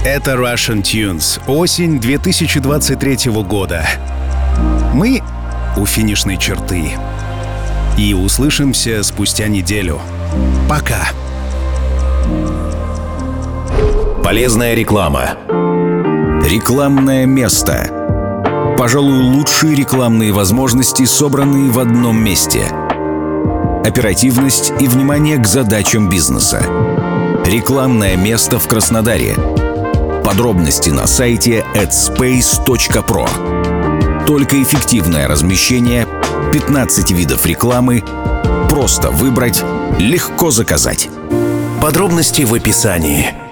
Это Russian Tunes. Осень 2023 года. Мы у финишной черты. И услышимся спустя неделю. Пока. Полезная реклама. Рекламное место. Пожалуй, лучшие рекламные возможности, собранные в одном месте. Оперативность и внимание к задачам бизнеса. Рекламное место в Краснодаре. Подробности на сайте adspace.pro. Только эффективное размещение, 15 видов рекламы, просто выбрать, легко заказать. Подробности в описании.